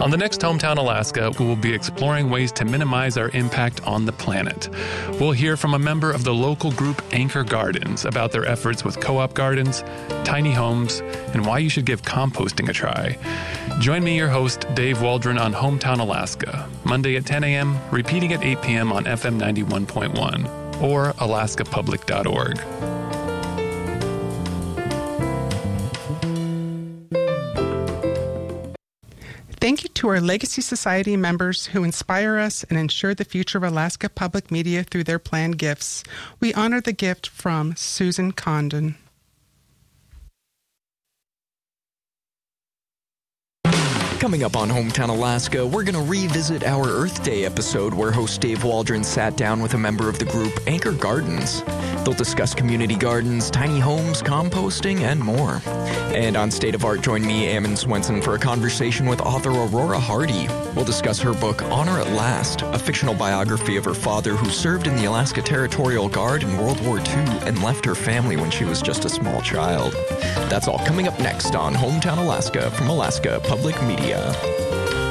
On the next Hometown Alaska, we will be exploring ways to minimize our impact on the planet. We'll hear from a member of the local group Anchor Gardens about their efforts with co-op gardens, tiny homes, and why you should give composting a try. Join me, your host, Dave Waldron, on Hometown Alaska, Monday at 10 a.m., repeating at 8 p.m. on FM 91.1 or alaskapublic.org. Thank you to our Legacy Society members who inspire us and ensure the future of Alaska Public Media through their planned gifts. We honor the gift from Susan Condon. Coming up on Hometown Alaska, we're going to revisit our Earth Day episode where host Dave Waldron sat down with a member of the group Anchor Gardens. They'll discuss community gardens, tiny homes, composting, and more. And on State of Art, join me, Ammon Swenson, for a conversation with author Aurora Hardy. We'll discuss her book, Honor at Last, a fictional biography of her father who served in the Alaska Territorial Guard in World War II and left her family when she was just a small child. That's all coming up next on Hometown Alaska from Alaska Public Media.